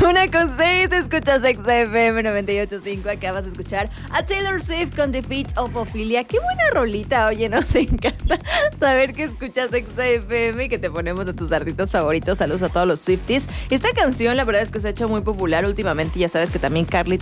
1:06, escuchas XFM 98.5. Acabas de escuchar a Taylor Swift con The Feet of Ophelia. Qué buena rolita, oye, nos encanta saber que escuchas XFM y que te ponemos de tus artistas favoritos. Saludos a todos los Swifties. Esta canción, la verdad es que se ha hecho muy popular últimamente. Ya sabes que también Carly